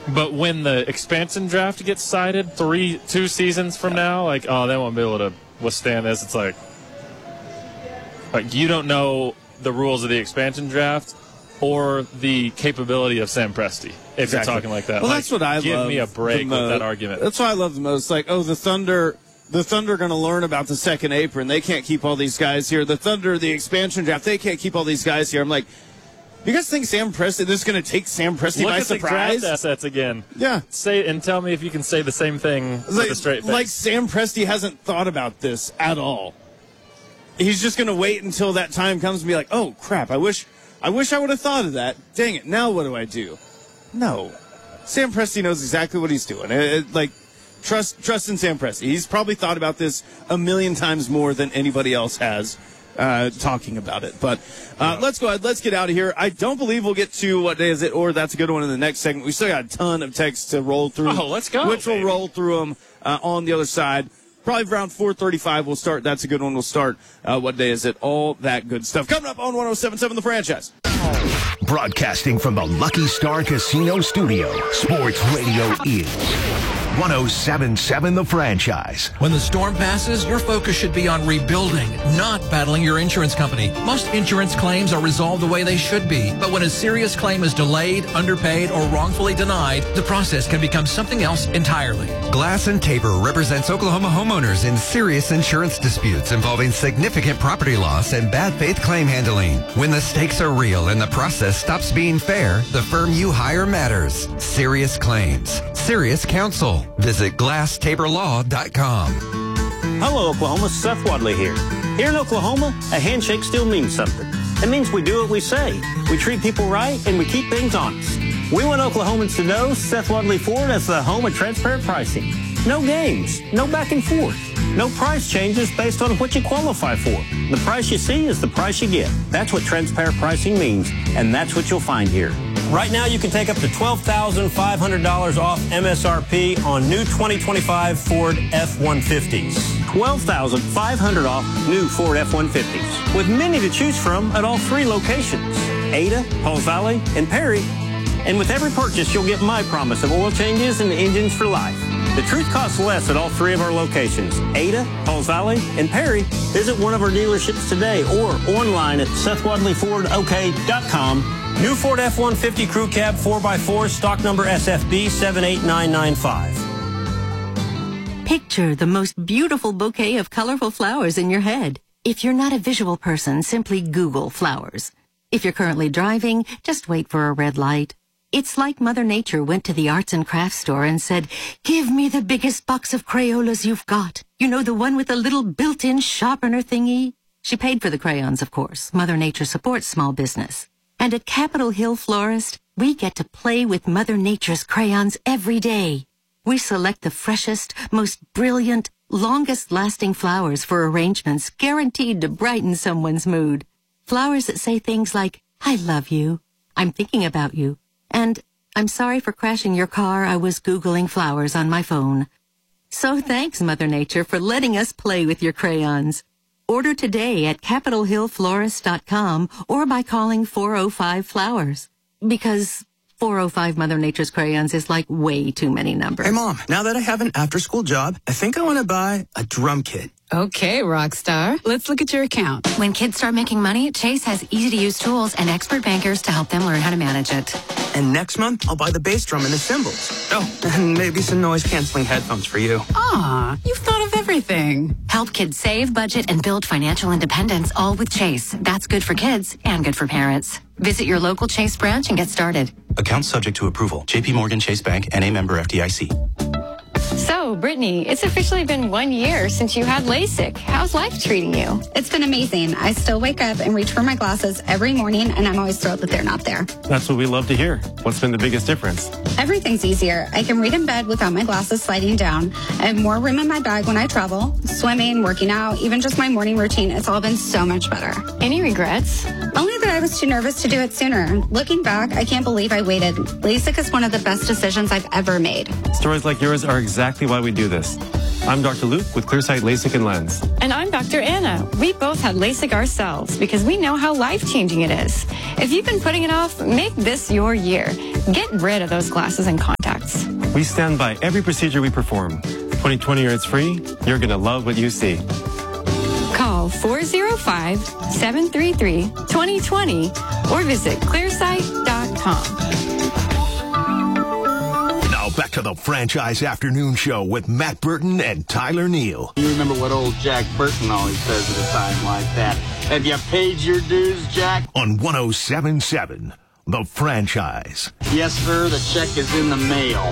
But when the expansion draft gets cited 2 seasons from now, like, oh, they won't be able to withstand this. It's like you don't know the rules of the expansion draft or the capability of Sam Presti, if you're talking like that. Well, like, that's what I love. Give me a break with that argument. That's what I love the most. Like, oh, the Thunder are going to learn about the second apron. They can't keep all these guys here. The Thunder, the expansion draft, they can't keep all these guys here. I'm like, you guys think Sam Presti, this is going to take Sam Presti by surprise? Look at the draft assets again. Yeah. Say and tell me if you can say the same thing with a straight face. Like Sam Presti hasn't thought about this at all. He's just going to wait until that time comes and be like, oh, crap, I wish I would have thought of that. Dang it, now what do I do? No. Sam Presti knows exactly what he's doing. Trust in Sam Presti. He's probably thought about this a million times more than anybody else has. Talking about it. But let's go ahead. Let's get out of here. I don't believe we'll get to what day is it, or that's a good one in the next segment. We still got a ton of texts to roll through. Oh, let's go. Which we'll roll through them on the other side. Probably around 4:35 we'll start. That's a good one. We'll start. What day is it? All that good stuff. Coming up on 107.7 The Franchise. Broadcasting from the Lucky Star Casino Studio, Sports Radio is 107.7 The Franchise. When the storm passes, your focus should be on rebuilding, not battling your insurance company. Most insurance claims are resolved the way they should be, but when a serious claim is delayed, underpaid, or wrongfully denied, the process can become something else entirely. Glass and Tabor represents Oklahoma homeowners in serious insurance disputes involving significant property loss and bad faith claim handling. When the stakes are real and the process stops being fair, the firm you hire matters. Serious claims. Serious counsel. Visit GlassTaborLaw.com. Hello, Oklahoma. Seth Wadley here. Here in Oklahoma, a handshake still means something. It means we do what we say. We treat people right, and we keep things honest. We want Oklahomans to know Seth Wadley Ford as the home of transparent pricing. No games, no back and forth, no price changes based on what you qualify for. The price you see is the price you get. That's what transparent pricing means, and that's what you'll find here. Right now, you can take up to $12,500 off MSRP on new 2025 Ford F-150s. $12,500 off new Ford F-150s, with many to choose from at all 3 locations, Ada, Pauls Valley, and Perry. And with every purchase, you'll get my promise of oil changes and engines for life. The truth costs less at all 3 of our locations, Ada, Pauls Valley, and Perry. Visit one of our dealerships today or online at SethWadleyFordOK.com. New Ford F-150 Crew Cab 4x4, stock number SFB 78995. Picture the most beautiful bouquet of colorful flowers in your head. If you're not a visual person, simply Google flowers. If you're currently driving, just wait for a red light. It's like Mother Nature went to the arts and crafts store and said, "Give me the biggest box of Crayolas you've got. You know, the one with the little built-in sharpener thingy?" She paid for the crayons, of course. Mother Nature supports small business. And at Capitol Hill Florist, we get to play with Mother Nature's crayons every day. We select the freshest, most brilliant, longest-lasting flowers for arrangements guaranteed to brighten someone's mood. Flowers that say things like, "I love you," "I'm thinking about you," and "I'm sorry for crashing your car. I was Googling flowers on my phone." So thanks, Mother Nature, for letting us play with your crayons. Order today at CapitolHillFlorist.com or by calling 405-FLOWERS. Because 405 Mother Nature's crayons is like way too many numbers. Hey, Mom, now that I have an after-school job, I think I want to buy a drum kit. Okay, Rockstar. Let's look at your account. When kids start making money, Chase has easy-to-use tools and expert bankers to help them learn how to manage it. And next month, I'll buy the bass drum and the cymbals. Oh, and maybe some noise-canceling headphones for you. Aw, you've thought of everything. Help kids save, budget, and build financial independence, all with Chase. That's good for kids and good for parents. Visit your local Chase branch and get started. Account subject to approval. J.P. Morgan Chase Bank, N.A. member FDIC. So, Brittany, it's officially been 1 year since you had LASIK. How's life treating you? It's been amazing. I still wake up and reach for my glasses every morning, and I'm always thrilled that they're not there. That's what we love to hear. What's been the biggest difference? Everything's easier. I can read in bed without my glasses sliding down. I have more room in my bag when I travel. Swimming, working out, even just my morning routine, it's all been so much better. Any regrets? Only that I was too nervous to do it sooner. Looking back, I can't believe I waited. LASIK is one of the best decisions I've ever made. Stories like yours are exactly why we do this. I'm Dr. Luke with Clearsight LASIK and Lens. And I'm Dr. Anna. We both had LASIK ourselves because we know how life-changing it is. If you've been putting it off, make this your year. Get rid of those glasses and contacts. We stand by every procedure we perform. 2020 or it's free, you're going to love what you see. Call 405-733-2020 or visit clearsight.com. Now back to the Franchise Afternoon Show with Matt Burton and Tyler Neal. You remember what old Jack Burton always says at a time like that. Have you paid your dues, Jack? On 107.7, The Franchise. Yes, sir. The check is in the mail.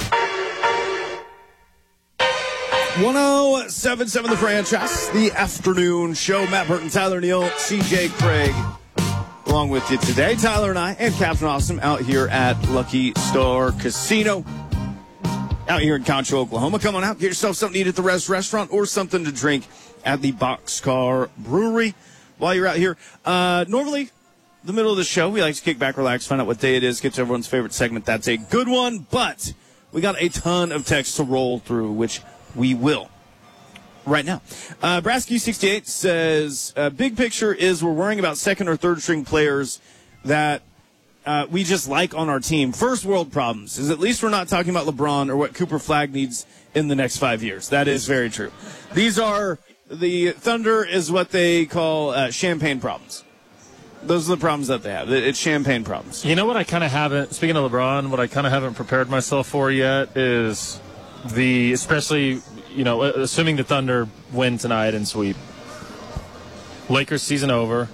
107.7 The Franchise, the afternoon show. Matt Burton, Tyler Neal, CJ Craig, along with you today. Tyler and I and Captain Awesome out here at Lucky Star Casino, out here in Concho, Oklahoma. Come on out, get yourself something to eat at the restaurant or something to drink at the Boxcar Brewery while you're out here. Normally, the middle of the show, we like to kick back, relax, find out what day it is, get to everyone's favorite segment. That's a good one, but we got a ton of text to roll through, which we will right now. Brasky68 says, big picture is we're worrying about second or third string players that we just like on our team. First world problems is at least we're not talking about LeBron or what Cooper Flagg needs in the next 5 years. That is very true. These are, the Thunder is what they call champagne problems. Those are the problems that they have. It's champagne problems. You know what I kind of haven't, speaking of LeBron, what I kind of haven't prepared myself for yet is especially, assuming the Thunder win tonight and sweep. Lakers season over.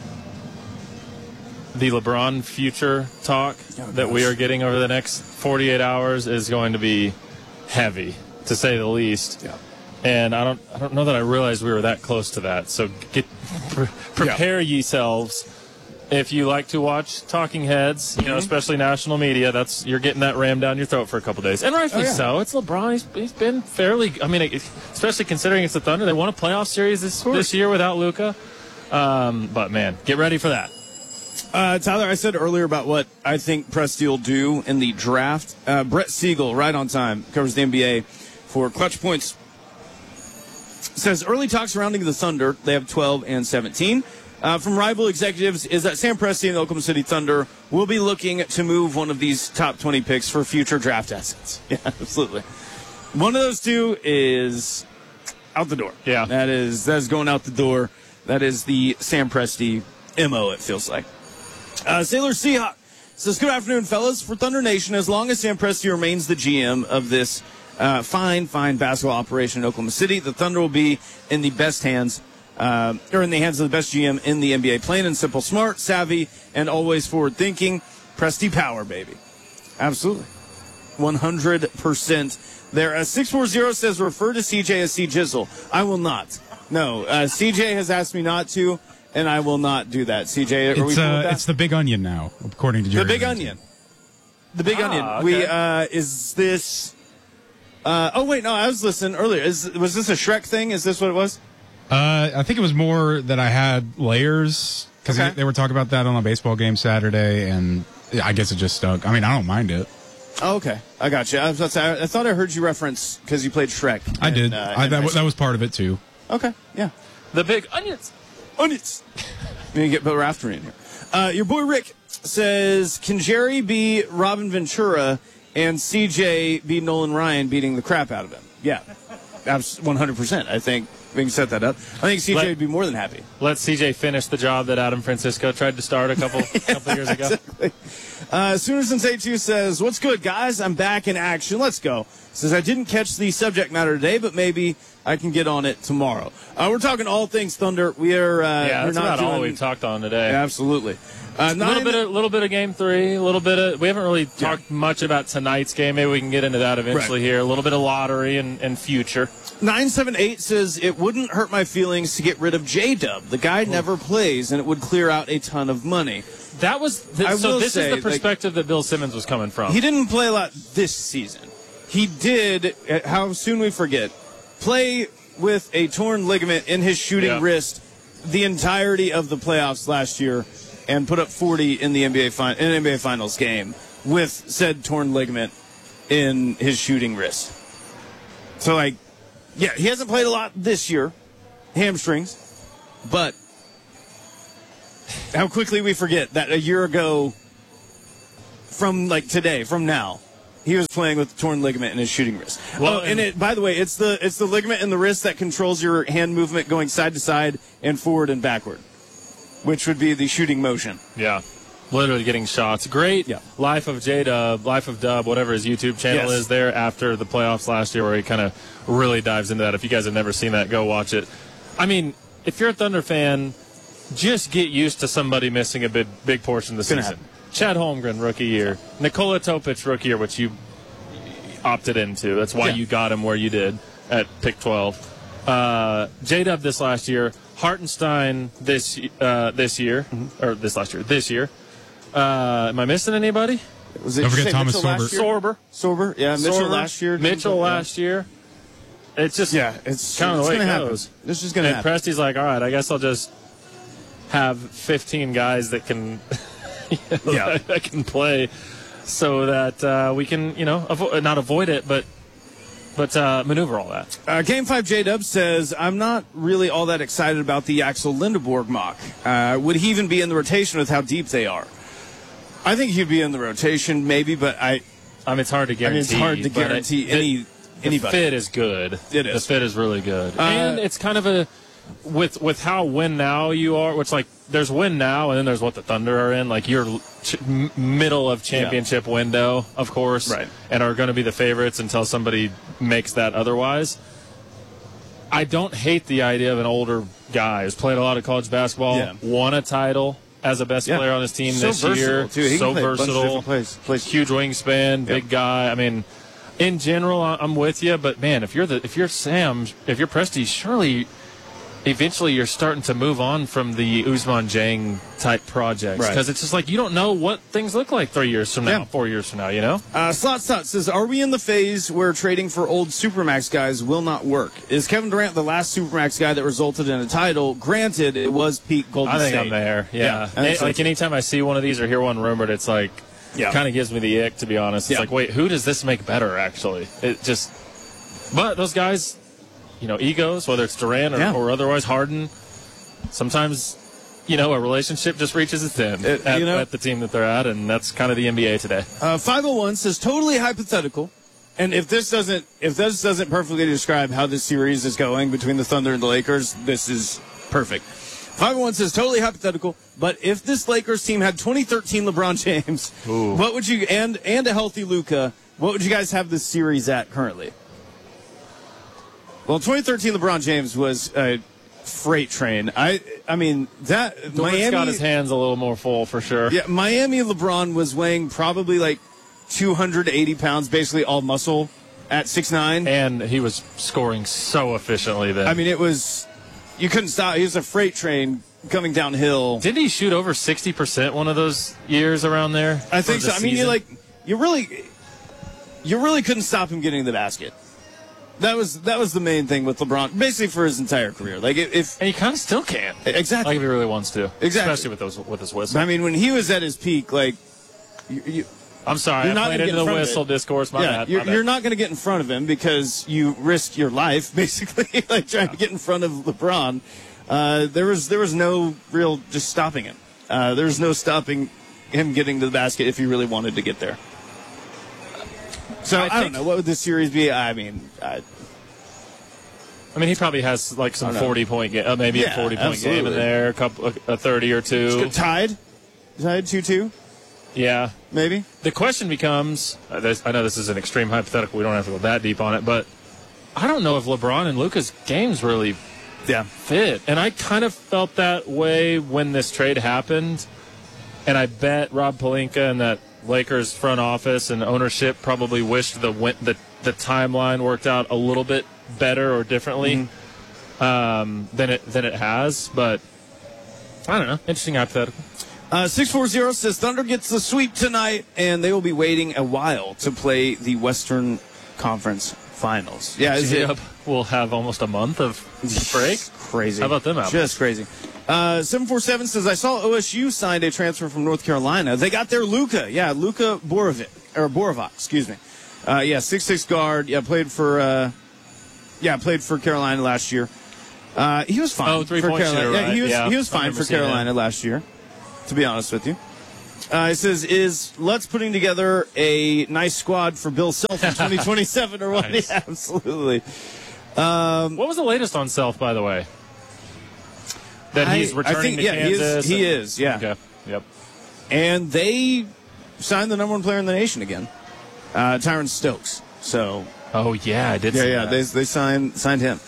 The LeBron future talk that we are getting over the next 48 hours is going to be heavy, to say the least. Yeah. And I don't know that I realized we were that close to that. So prepare yourselves. If you like to watch talking heads, especially national media, you're getting that rammed down your throat for a couple days. And rightfully so. It's LeBron. He's been fairly, especially considering it's the Thunder. They won a playoff series this year without Luka. But, man, get ready for that. Tyler, I said earlier about what I think Presti will do in the draft. Brett Siegel, right on time, covers the NBA for Clutch Points. Says early talks surrounding the Thunder. They have 12 and 17. From rival executives is that Sam Presti and the Oklahoma City Thunder will be looking to move one of these top 20 picks for future draft assets. Yeah, absolutely. One of those two is out the door. Yeah. That is going out the door. That is the Sam Presti MO, it feels like. Sailor Seahawk says, good afternoon, fellas. For Thunder Nation, as long as Sam Presti remains the GM of this fine basketball operation in Oklahoma City, the Thunder will be in the best hands or in the hands of the best GM in the NBA. Plain and simple, smart, savvy, and always forward-thinking. Presti power, baby. Absolutely. 100% there. 640 says, refer to CJ as C-Jizzle. I will not. No, CJ has asked me not to, and I will not do that. CJ, are we cool with that? It's the Big Onion now, according to Jerry. The Big Onion. The Big Onion. Okay. Is this... oh, wait, no, I was listening earlier. Was this a Shrek thing? Is this what it was? I think it was more that I had layers, because they were talking about that on a baseball game Saturday, and I guess it just stuck. I mean, I don't mind it. Oh, okay. I got you. I thought I heard you reference because you played Shrek. I did. That was part of it, too. Okay, yeah. The Big Onions. Onions. You get Bill Raftery in here. Your boy Rick says, can Jerry be Robin Ventura and CJ be Nolan Ryan beating the crap out of him? Yeah. 100%. I think we can set that up. I think CJ would be more than happy. Let CJ finish the job that Adam Francisco tried to start a couple years ago. Exactly. Sooner Since A2 says, what's good, guys? I'm back in action. Let's go. Says, I didn't catch the subject matter today, but maybe I can get on it tomorrow. We're talking all things Thunder. We are that's not all we've talked on today. Absolutely. A little bit of Game 3. A little bit of. We haven't really talked much about tonight's game. Maybe we can get into that eventually here. A little bit of lottery and future. 978 says it wouldn't hurt my feelings to get rid of J-Dub. The guy never plays, and it would clear out a ton of money. That was this is the perspective that Bill Simmons was coming from. He didn't play a lot this season. He did. How soon we forget? Play with a torn ligament in his shooting wrist the entirety of the playoffs last year, and put up 40 in the NBA Finals game with said torn ligament in his shooting wrist. So, Yeah, he hasn't played a lot this year. Hamstrings. But how quickly we forget that a year ago from now, he was playing with a torn ligament in his shooting wrist. Well, by the way, it's the ligament in the wrist that controls your hand movement going side to side and forward and backward, which would be the shooting motion. Yeah. Literally getting shots. Great Life of J-Dub, Life of Dub, whatever his YouTube channel is there after the playoffs last year, where he kind of really dives into that. If you guys have never seen that, go watch it. I mean, if you're a Thunder fan, just get used to somebody missing a big portion of the season. Chad Holmgren, rookie year. Nikola Topic, rookie year, which you opted into. That's why you got him where you did at pick 12. J-Dub this last year. Hartenstein this year. Or this last year. This year. Am I missing anybody? Don't forget Thomas Sorber. Yeah, Mitchell last year. Last year. It's just it's kind of the way it happen. goes. It's just going to happen. And Presty's like, all right, I guess I'll just have 15 guys that can that can play, so that we can not avoid it, but maneuver all that. Game 5 J-Dub says, I'm not really all that excited about the Axel Lindeborg mock. Would he even be in the rotation with how deep they are? I think he'd be in the rotation, maybe, but I mean, it's hard to guarantee. It's hard to guarantee anybody. The fit is good. It is. The fit is really good. And it's kind of with how win now you are, which there's win now and then there's what the Thunder are in. Like you're middle of championship window, of course, right, and are going to be the favorites until somebody makes that otherwise. I don't hate the idea of an older guy who's played a lot of college basketball, won a title as a best player on his team this year. Too. He so can play versatile, huge wingspan, big guy. I mean, in general, I'm with you, but man, if you're Presti, surely eventually you're starting to move on from the Ousmane Dieng type projects, because it's just like you don't know what things look like 3 years from now, 4 years from now, you know? Slot says, are we in the phase where trading for old Supermax guys will not work? Is Kevin Durant the last Supermax guy that resulted in a title? Granted, it was peak Golden State. I think I'm there, yeah. Like anytime I see one of these or hear one rumored, it's like, kind of gives me the ick, to be honest. It's like, wait, who does this make better, actually? But those guys, egos, whether it's Durant or otherwise Harden, sometimes, a relationship just reaches its end at the team that they're at, and that's kind of the NBA today. 501 says, totally hypothetical, and if this doesn't perfectly describe how this series is going between the Thunder and the Lakers, this is perfect. 501 says, totally hypothetical, but if this Lakers team had 2013 LeBron James, what would you, and a healthy Luka, what would you guys have this series at currently? Well, 2013 LeBron James was a freight train. I mean, that Miami got his hands a little more full for sure. Yeah, Miami LeBron was weighing probably like 280 pounds, basically all muscle at 6'9". And he was scoring so efficiently then. I mean, you couldn't stop. He was a freight train coming downhill. Didn't he shoot over 60% one of those years around there? I think so. I mean, you really couldn't stop him getting the basket. That was the main thing with LeBron, basically for his entire career. Like and he kind of still can. Exactly. Like if he really wants to. Exactly. Especially with his whistle. I mean, when he was at his peak, I'm sorry, I played into the whistle discourse. My bad. You're not going to get in front of him because you risked your life, basically, trying to get in front of LeBron. There was no real just stopping him. There was no stopping him getting to the basket if he really wanted to get there. So I don't know. What would this series be? I mean, he probably has some 40-point game, maybe a 40-point game in there, a 30 or two. Tied 2-2. Yeah, maybe. The question becomes: I know this is an extreme hypothetical. We don't have to go that deep on it, but I don't know if LeBron and Luka's games really fit. And I kind of felt that way when this trade happened. And I bet Rob Pelinka and that Lakers front office and ownership probably wished the timeline worked out a little bit better or differently than it has. But I don't know. Interesting hypothetical. 640 says Thunder gets the sweep tonight, and they will be waiting a while to play the Western Conference Finals. Yeah, we'll have almost a month of break. Crazy. How about them apples? Just crazy. 747 says, I saw OSU signed a transfer from North Carolina. They got their Luka. Yeah, Luka Borovac, excuse me. 6'6" guard. Yeah, played for played for Carolina last year. He was fine. Oh, for three-point Carolina. shooter, right? He was fine for Carolina last year, to be honest with you. It says, is Lutz putting together a nice squad for Bill Self in 2027 or what? Nice. Yeah, absolutely. What was the latest on Self, by the way? That he's returning to Kansas? He is, yeah. Okay, yep. And they signed the number one player in the nation again, Tyron Stokes. So. Oh, yeah, I did see that. They signed him.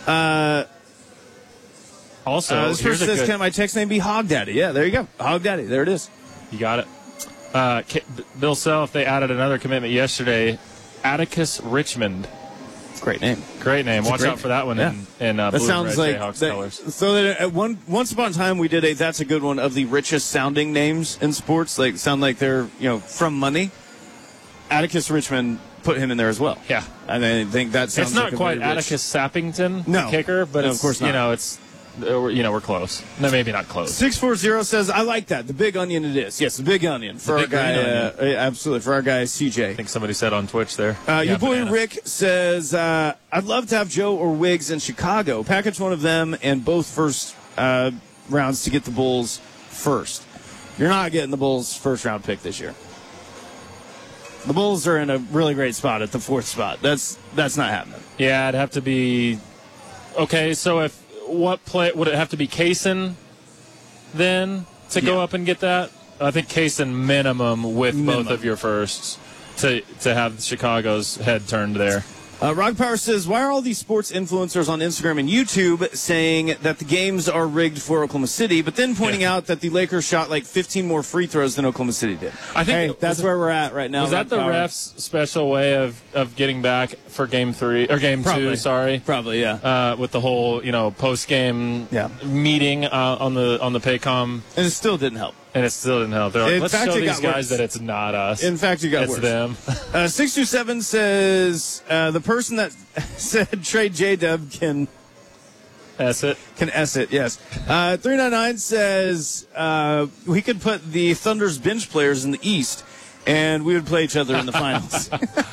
Also, this person says, can my text name be Hog Daddy? Yeah, there you go. Hog Daddy, there it is. You got it. Bill Self, they added another commitment yesterday. Atticus Richmond. Great name. Great name. Watch out for that one in that blue sounds and red like Jayhawks colors. So that once upon a time we did that's a good one of the richest sounding names in sports. Like sound like they're from money. Atticus Richmond put him in there as well. Yeah. And I think that sounds it's not like quite a very Atticus Sappington, No. kicker, but No, it's, of course not. it's we're close. No, maybe not close. 640 says, I like that. The big onion it is. Yes, the big onion for our guy. Absolutely, for our guy, CJ. I think somebody said on Twitch there. Your boy bananas. Rick says, I'd love to have Joe or Wiggs in Chicago. Package one of them and both first rounds to get the Bulls first. You're not getting the Bulls' first round pick this year. The Bulls are in a really great spot at the fourth spot. That's not happening. Yeah, it'd have to be. Okay, so what play would it have to be? Kaysen then to go up and get that? I think Kaysen minimum with both of your firsts to have Chicago's head turned there. Rock Power says, why are all these sports influencers on Instagram and YouTube saying that the games are rigged for Oklahoma City, but then pointing out that the Lakers shot like 15 more free throws than Oklahoma City did? I think that's where we're at right now. Was that the refs' special way of getting back for game 3 or game 2? Sorry, probably, yeah. With the whole post game meeting on the Paycom, and it still didn't help. And it still didn't help. They're like, let's show these guys worse. that it's not us. In fact, it got it's worse. Them. 627 says the person that said trade J-Dub can S it. Can S it, yes. 399 says we could put the Thunder's bench players in the East, and we would play each other in the finals.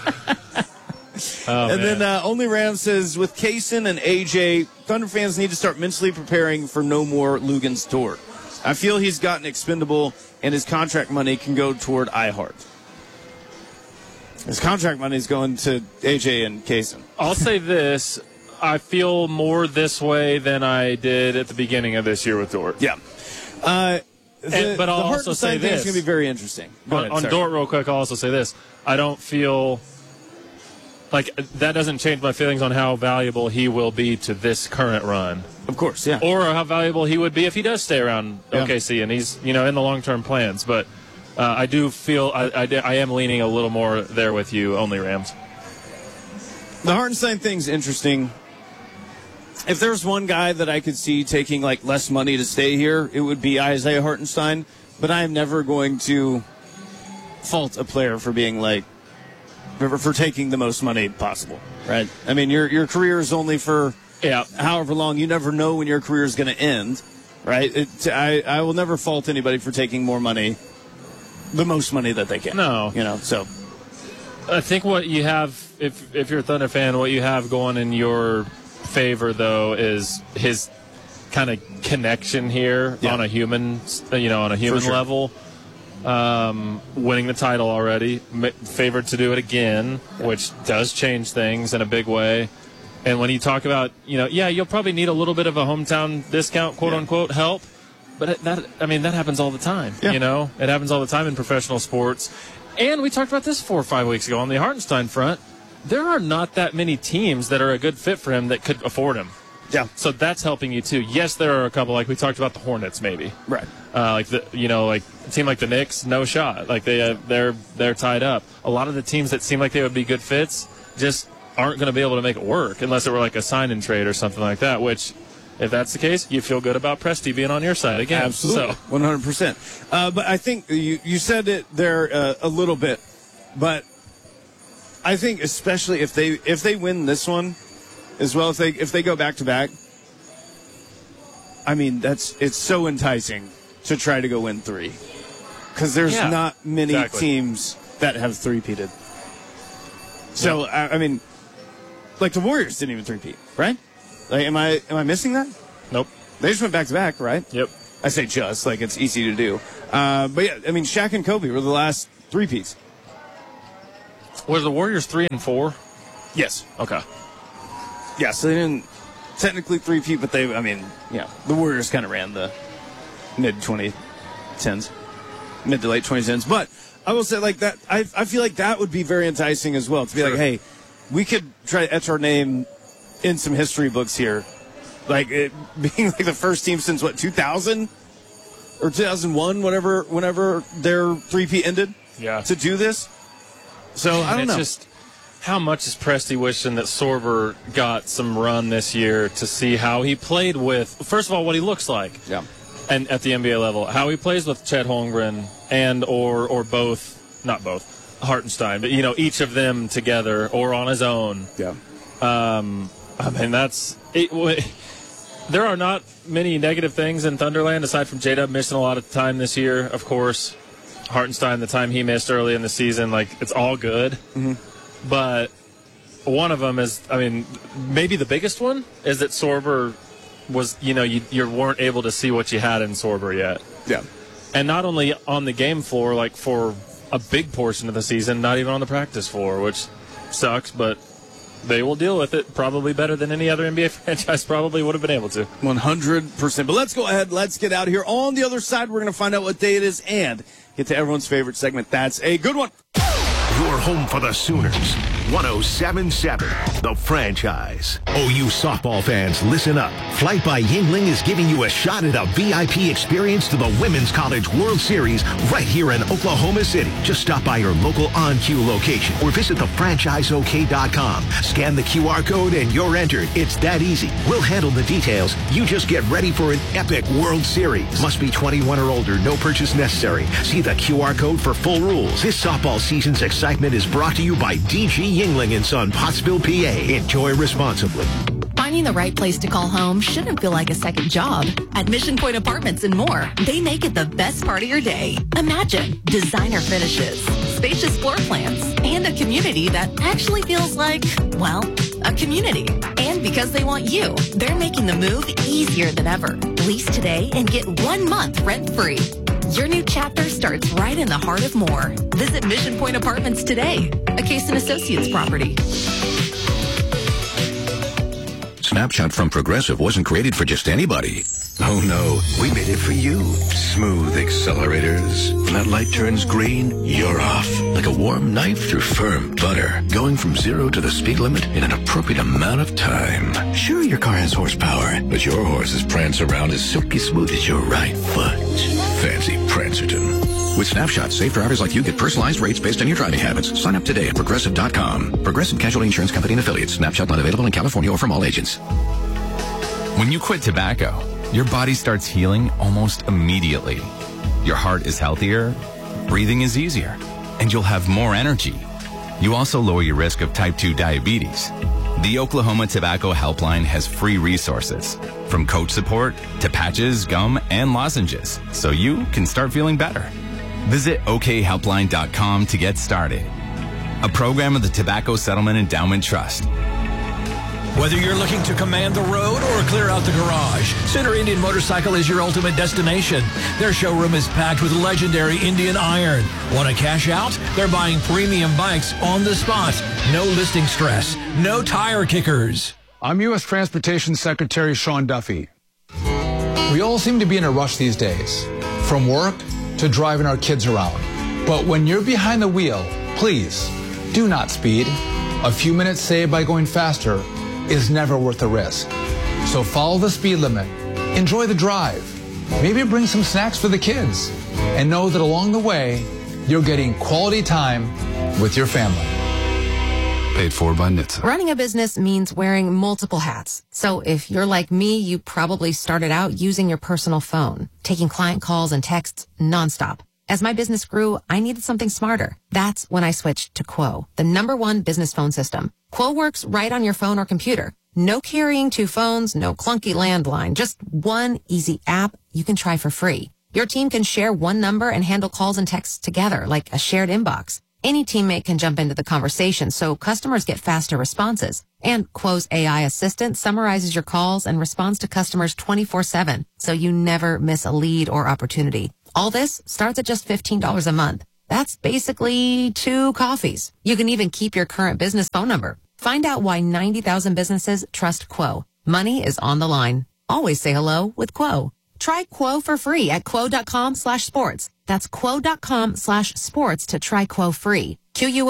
Then Only Ram says, with Kaysen and AJ, Thunder fans need to start mentally preparing for no more Lugens Dort. I feel he's gotten expendable, and his contract money can go toward iHeart. His contract money is going to AJ and Kaysen. I'll say this. I feel more this way than I did at the beginning of this year with Dort. Yeah. But I'll also say this. It's going to be very interesting. On Dort, real quick, I'll also say this. I don't feel like that doesn't change my feelings on how valuable he will be to this current run. Of course, yeah. Or how valuable he would be if he does stay around OKC and he's in the long-term plans. But I do feel I am leaning a little more there with you, Only Rams. The Hartenstein thing's interesting. If there's one guy that I could see taking less money to stay here, it would be Isaiah Hartenstein. But I am never going to fault a player for being for taking the most money possible, right? I mean, your career is only for however long. You never know when your career is going to end, right? I will never fault anybody for taking more money, the most money that they can. No, so I think what you have, if you're a Thunder fan, what you have going in your favor though is his kind of connection here on a human, level. Winning the title already, favored to do it again, which does change things in a big way. And when you talk about, you'll probably need a little bit of a hometown discount, quote unquote, help. But that happens all the time. Yeah. It happens all the time in professional sports. And we talked about this 4 or 5 weeks ago on the Hartenstein front. There are not that many teams that are a good fit for him that could afford him. Yeah. So that's helping you too. Yes, there are a couple, like we talked about the Hornets, maybe. Right. Like a team like the Knicks, no shot. They're tied up. A lot of the teams that seem like they would be good fits just aren't going to be able to make it work unless it were like a sign and trade or something like that. Which, if that's the case, you feel good about Presti being on your side again. Absolutely, 100%. But I think you said it there a little bit, but I think especially if they win this one as well, if they go back to back, I mean it's so enticing to try to go win 3 because there's not many teams that have three-peated. So I mean, like the Warriors didn't even three-peat, right? Like, am I missing that? Nope. They just went back-to-back, right? Yep. I say just, like it's easy to do. But yeah, I mean, Shaq and Kobe were the last three-peats. Were the Warriors 3 and 4? Yes. Okay. Yeah, so they didn't technically three-peat, but the Warriors kind of ran the mid-2010s, mid to late 2010s. But I will say, like that, I feel like that would be very enticing as well, to be like, hey, we could try to etch our name in some history books here. Like it being like the first team since, 2000 or 2001, whenever their three-peat ended to do this. So, I don't know. Just how much is Presti wishing that Sorber got some run this year to see how he played with, first of all, what he looks like. Yeah. And at the NBA level, how he plays with Chet Holmgren and or both, not both, Hartenstein, but, each of them together or on his own. Yeah. I mean, there are not many negative things in Thunderland aside from J-Dub missing a lot of time this year, of course. Hartenstein, the time he missed early in the season, like, it's all good. Mm-hmm. But one of them is, I mean, maybe the biggest one is that Sorber was, you weren't able to see what you had in Sorber yet. Yeah. And not only on the game floor, like for a big portion of the season, not even on the practice floor, which sucks, but they will deal with it probably better than any other NBA franchise probably would have been able to. 100%. But let's go ahead. Let's get out of here. On the other side, we're going to find out what day it is and get to everyone's favorite segment. That's a good one. Your home for the Sooners. 107.7, The Franchise. OU softball fans, listen up. Flight by Yingling is giving you a shot at a VIP experience to the Women's College World Series right here in Oklahoma City. Just stop by your local on-cue location or visit thefranchiseok.com. Scan the QR code and you're entered. It's that easy. We'll handle the details. You just get ready for an epic World Series. Must be 21 or older. No purchase necessary. See the QR code for full rules. This softball season's excitement is brought to you by DG Yingling and Son, Pottsville, PA. Enjoy responsibly. Finding the right place to call home shouldn't feel like a second job. At Mission Point Apartments and more, they make it the best part of your day. Imagine designer finishes, spacious floor plans, and a community that actually feels like, well, a community. And because they want you, they're making the move easier than ever. Lease today and get 1 month rent-free. Your new chapter starts right in the heart of Moore. Visit Mission Point Apartments today, a Case & Associates property. Snapshot from Progressive wasn't created for just anybody. Oh no, we made it for you. Smooth accelerators. When that light turns green, you're off. Like a warm knife through firm butter. Going from 0 to the speed limit in an appropriate amount of time. Sure, your car has horsepower, but your horses prance around as silky smooth as your right foot. Fancy Prancerton. With Snapshot, safe drivers like you get personalized rates based on your driving habits. Sign up today at Progressive.com. Progressive Casualty Insurance Company and Affiliates. Snapshot not available in California or from all agents. When you quit tobacco, your body starts healing almost immediately. Your heart is healthier, breathing is easier, and you'll have more energy. You also lower your risk of type 2 diabetes. The Oklahoma Tobacco Helpline has free resources, from coach support to patches, gum, and lozenges, so you can start feeling better. Visit okhelpline.com to get started. A program of the Tobacco Settlement Endowment Trust. Whether you're looking to command the road or clear out the garage, Center Indian Motorcycle is your ultimate destination. Their showroom is packed with legendary Indian iron. Want to cash out? They're buying premium bikes on the spot. No listing stress. No tire kickers. I'm U.S. Transportation Secretary Sean Duffy. We all seem to be in a rush these days, from work to driving our kids around. But when you're behind the wheel, please do not speed. A few minutes saved by going faster is never worth the risk. So follow the speed limit, enjoy the drive, maybe bring some snacks for the kids, and know that along the way, you're getting quality time with your family. Paid for by NHTSA. Running a business means wearing multiple hats. So if you're like me, you probably started out using your personal phone, taking client calls and texts nonstop. As my business grew, I needed something smarter. That's when I switched to Quo, the #1 business phone system. Quo works right on your phone or computer. No carrying 2 phones, no clunky landline, just one easy app you can try for free. Your team can share one number and handle calls and texts together like a shared inbox. Any teammate can jump into the conversation, so customers get faster responses. And Quo's AI assistant summarizes your calls and responds to customers 24/7, so you never miss a lead or opportunity. All this starts at just $15 a month. That's basically 2 coffees. You can even keep your current business phone number. Find out why 90,000 businesses trust Quo. Money is on the line. Always say hello with Quo. Try Quo for free at quo.com/sports. That's quo.com/sports to try Quo free.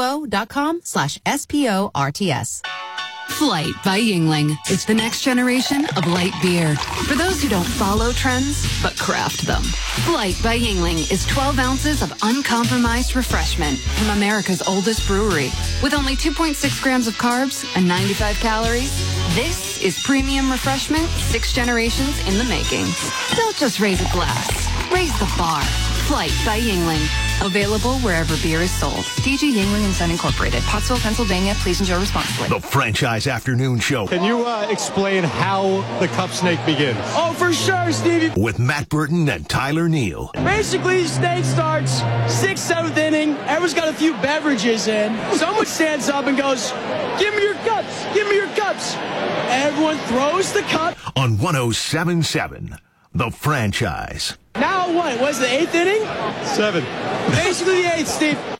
QUO.com/SPORTS. Flight by Yuengling. It's the next generation of light beer. For those who don't follow trends, but craft them. Flight by Yuengling is 12 ounces of uncompromised refreshment from America's oldest brewery. With only 2.6 grams of carbs and 95 calories, this is premium refreshment 6 generations in the making. Don't just raise a glass, raise the bar. Flight by Yuengling. Available wherever beer is sold. DG Yuengling and Son Incorporated. Pottsville, Pennsylvania. Please enjoy responsibly. The Franchise Afternoon Show. Can you explain how the cup snake begins? Oh, for sure, Stevie. With Matt Burton and Tyler Neal. Basically, the snake starts 6th, 7th inning. Everyone's got a few beverages in. Someone stands up and goes, "Give me your cups. Give me your cups." Everyone throws the cup. On 107.7, The Franchise. Now what? Was the 8th inning? 7. Basically the 8th, Steve.